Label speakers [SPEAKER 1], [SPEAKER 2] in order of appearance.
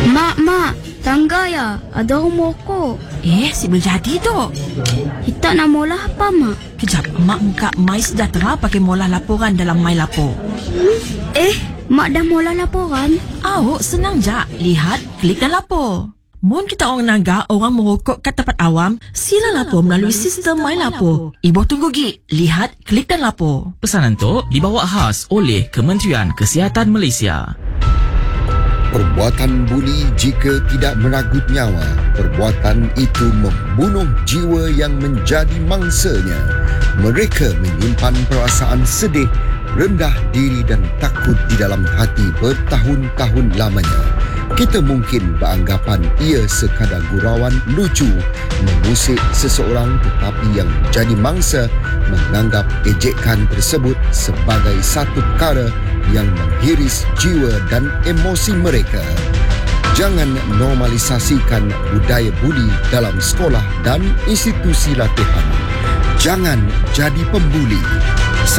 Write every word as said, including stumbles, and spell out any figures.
[SPEAKER 1] Mak, mak, tangga ya. Ada rumah ko.
[SPEAKER 2] Eh, si berjadi tu.
[SPEAKER 1] Kita nak mula apa, mak?
[SPEAKER 2] Kejap, mak muka Mai sejahtera pakai molah laporan dalam Mai Lapor.
[SPEAKER 1] Eh, mak dah mula laporan.
[SPEAKER 2] Awak senang je. Lihat, klik dan lapor. Mun kita orang naga, orang merokok kat tempat awam, sila lapor melalui sistem My Lapor. Ibu tunggu gi. Lihat, klik dan lapor.
[SPEAKER 3] Pesanan tu dibawa khas oleh Kementerian Kesihatan Malaysia.
[SPEAKER 4] Perbuatan buli jika tidak meraguk nyawa, perbuatan itu membunuh jiwa yang menjadi mangsanya. Mereka menyimpan perasaan sedih, rendah diri dan takut di dalam hati bertahun-tahun lamanya. Kita mungkin beranggapan ia sekadar gurauan lucu mengusik seseorang, tetapi yang jadi mangsa menganggap ejekan tersebut sebagai satu perkara yang menghiris jiwa dan emosi mereka. Jangan normalisasikan budaya buli dalam sekolah dan institusi latihan. Jangan jadi pembuli.